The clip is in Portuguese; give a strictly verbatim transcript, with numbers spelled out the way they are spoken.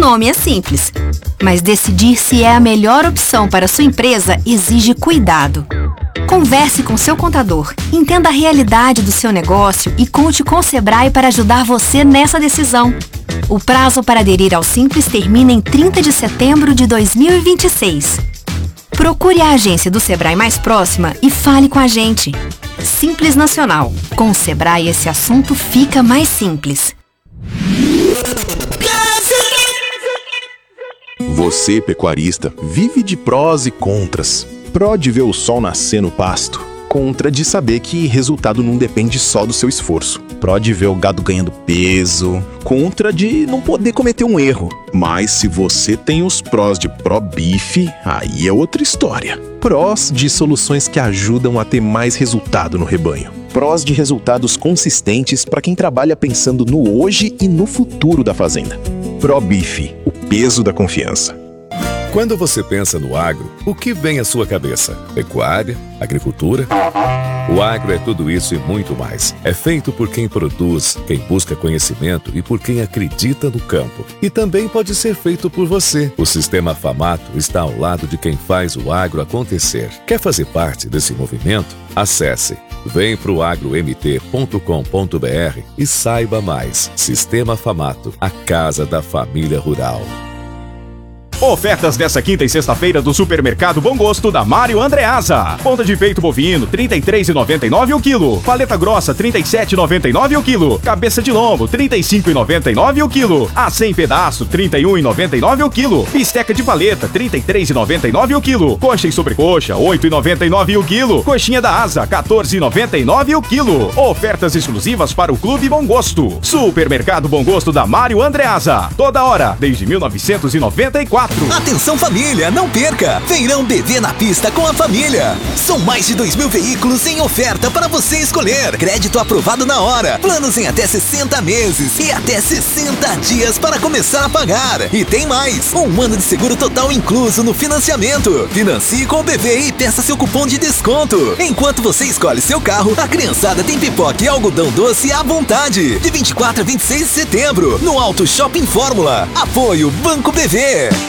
nome é simples, mas decidir se é a melhor opção para sua empresa exige cuidado. Converse com seu contador, entenda a realidade do seu negócio e conte com o Sebrae para ajudar você nessa decisão. O prazo para aderir ao Simples termina em trinta de setembro de dois mil e vinte e seis. Procure a agência do Sebrae mais próxima e fale com a gente. Simples Nacional. Com o Sebrae, esse assunto fica mais simples. Você, pecuarista, vive de prós e contras. Pró de ver o sol nascer no pasto. Contra de saber que resultado não depende só do seu esforço. Pró de ver o gado ganhando peso. Contra de não poder cometer um erro. Mas se você tem os prós de ProBif, aí é outra história. Prós de soluções que ajudam a ter mais resultado no rebanho. Prós de resultados consistentes para quem trabalha pensando no hoje e no futuro da fazenda. ProBif, o peso da confiança. Quando você pensa no agro, o que vem à sua cabeça? Pecuária? Agricultura? O agro é tudo isso e muito mais. É feito por quem produz, quem busca conhecimento e por quem acredita no campo. E também pode ser feito por você. O Sistema Famato está ao lado de quem faz o agro acontecer. Quer fazer parte desse movimento? Acesse vem pro agro m t ponto com ponto b r e saiba mais. Sistema Famato, a casa da família rural. Ofertas dessa quinta e sexta-feira do Supermercado Bom Gosto da Mário Andreasa. Ponta de peito bovino, trinta e três reais e noventa e nove centavos o quilo. Paleta grossa, trinta e sete reais e noventa e nove centavos o quilo. Cabeça de lombo, trinta e cinco reais e noventa e nove centavos o quilo. A cem pedaço, trinta e um reais e noventa e nove centavos o quilo. Bisteca de paleta, trinta e três reais e noventa e nove centavos o quilo. Coxa e sobrecoxa, oito reais e noventa e nove centavos o quilo. Coxinha da asa, quatorze reais e noventa e nove centavos o quilo. Ofertas exclusivas para o Clube Bom Gosto. Supermercado Bom Gosto da Mário Andreasa. Toda hora, desde mil novecentos e noventa e quatro. Atenção família, não perca! Feirão B V na pista com a família. São mais de dois mil veículos em oferta para você escolher. Crédito aprovado na hora. Planos em até sessenta meses e até sessenta dias para começar a pagar. E tem mais! Um ano de seguro total incluso no financiamento. Financie com o B V e peça seu cupom de desconto. Enquanto você escolhe seu carro, a criançada tem pipoca e algodão doce à vontade. De vinte e quatro a vinte e seis de setembro, no Auto Shopping Fórmula. Apoio Banco B V.